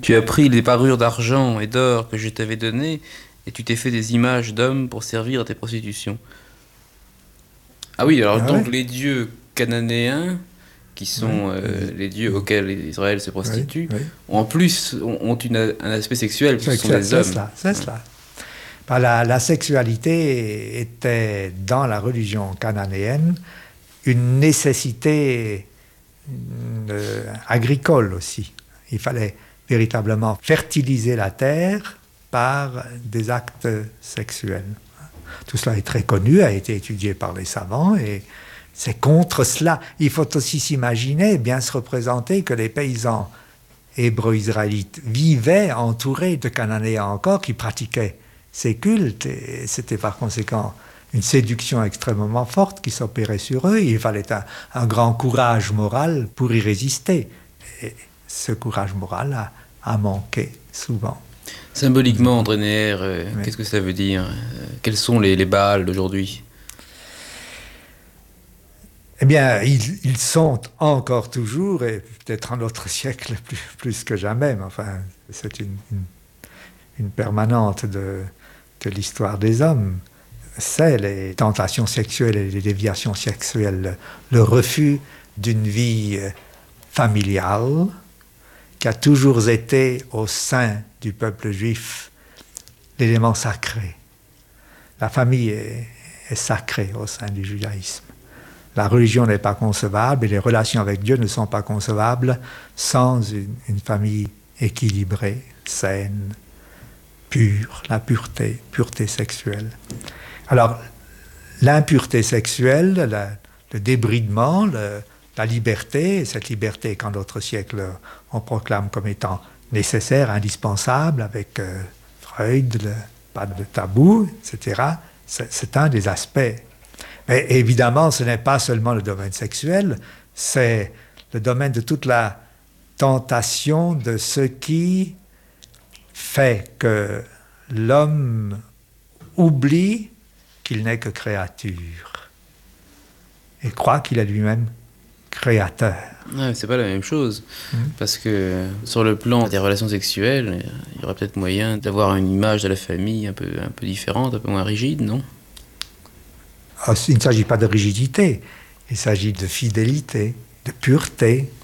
Tu as pris les parures d'argent et d'or que je t'avais données, et tu t'es fait des images d'hommes pour servir à tes prostitutions. Ah oui, alors Ah donc ouais? les dieux cananéens, qui Oui, sont les dieux auxquels Israël se oui, prostitue, oui. en plus ont un aspect sexuel, puisque ce sont des C'est hommes. cela, c'est Ouais. cela. Ben, la sexualité était dans la religion cananéenne une nécessité agricole aussi. Il fallait véritablement fertiliser la terre par des actes sexuels. Tout cela est très connu, a été étudié par les savants et c'est contre cela. Il faut aussi s'imaginer, bien se représenter que les paysans hébreux-israélites vivaient entourés de Cananéens encore qui pratiquaient ces cultes et c'était par conséquent une séduction extrêmement forte qui s'opérait sur eux. Il fallait un grand courage moral pour y résister. Et ce courage moral a manqué souvent. Symboliquement, André Neher, Oui. qu'est-ce que ça veut dire? Quels sont les Baals d'aujourd'hui? Eh bien, ils sont encore toujours, et peut-être en notre siècle plus que jamais, mais enfin, c'est une permanente de l'histoire des hommes. C'est les tentations sexuelles et les déviations sexuelles, le refus d'une vie familiale qui a toujours été au sein du peuple juif l'élément sacré. La famille est sacrée au sein du judaïsme. La religion n'est pas concevable et les relations avec Dieu ne sont pas concevables sans une famille équilibrée, saine, pure, la pureté sexuelle. Alors, l'impureté sexuelle, le débridement, la liberté, cette liberté qu'en d'autres siècles on proclame comme étant nécessaire, indispensable, avec Freud, pas de tabou, etc., c'est un des aspects. Mais évidemment, ce n'est pas seulement le domaine sexuel, c'est le domaine de toute la tentation de ce qui fait que l'homme oublie qu'il n'est que créature et croit qu'il est lui-même créateur. Ouais, c'est pas la même chose. Mm. Parce que sur le plan des relations sexuelles, il y aurait peut-être moyen d'avoir une image de la famille un peu différente, un peu moins rigide, non? Il ne s'agit pas de rigidité, il s'agit de fidélité, de pureté.